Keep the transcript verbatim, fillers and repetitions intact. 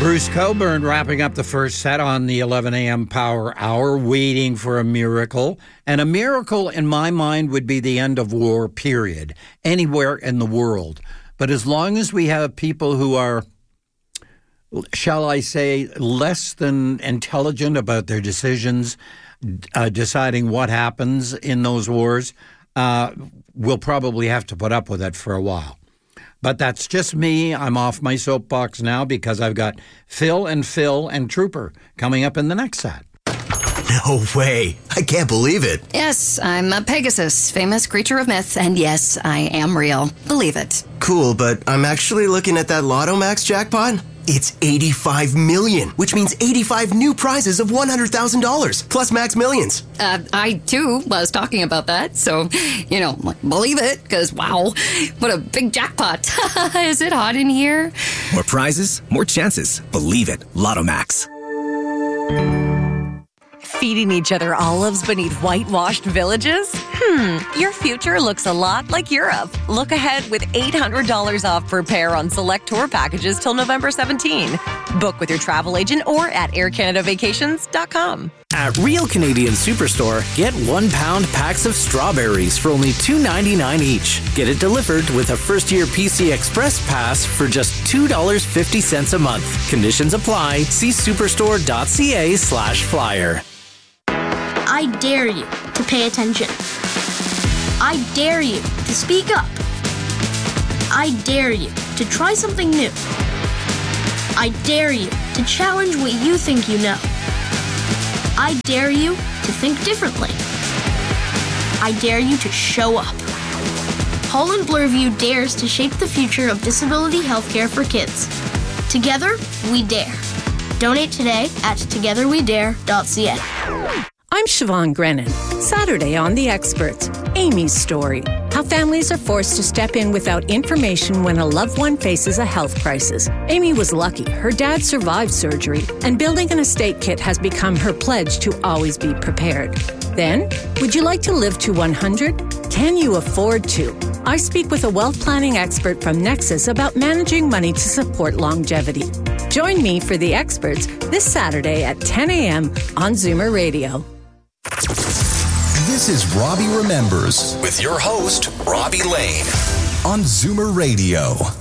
Bruce Cockburn wrapping up the first set on the eleven a.m. Power Hour, waiting for a miracle. And a miracle, in my mind, would be the end of war, period, anywhere in the world. But as long as we have people who are, shall I say, less than intelligent about their decisions, uh, deciding what happens in those wars, uh, we'll probably have to put up with it for a while. But that's just me. I'm off my soapbox now because I've got Phil and Phil and Trooper coming up in the next set. No way. I can't believe it. Yes, I'm a Pegasus, famous creature of myth, and yes, I am real. Believe it. Cool, but I'm actually looking at that Lotto Max jackpot. It's eighty-five million, which means eighty-five new prizes of one hundred thousand dollars, plus Max Millions. Uh, I, too, was talking about that, so, you know, believe it, because, wow, what a big jackpot. Is it hot in here? More prizes, more chances. Believe it. Lotto Max. Feeding each other olives beneath whitewashed villages? Hmm, your future looks a lot like Europe. Look ahead with eight hundred dollars off per pair on select tour packages till November seventeenth. Book with your travel agent or at air canada vacations dot com. At Real Canadian Superstore, get one pound packs of strawberries for only two ninety-nine each. Get it delivered with a first-year P C Express pass for just two dollars and fifty cents a month. Conditions apply. See superstore.ca slash flyer. I dare you to pay attention. I dare you to speak up. I dare you to try something new. I dare you to challenge what you think you know. I dare you to think differently. I dare you to show up. Holland Bloorview dares to shape the future of disability healthcare for kids. Together, we dare. Donate today at together we dare dot c a. I'm Siobhan Grennan. Saturday on The Experts, Amy's story. How families are forced to step in without information when a loved one faces a health crisis. Amy was lucky. Her dad survived surgery, and building an estate kit has become her pledge to always be prepared. Then, would you like to live to one hundred? Can you afford to? I speak with a wealth planning expert from Nexus about managing money to support longevity. Join me for The Experts this Saturday at ten a.m. on Zoomer Radio. This is Robbie Remembers with your host, Robbie Lane, on Zoomer Radio.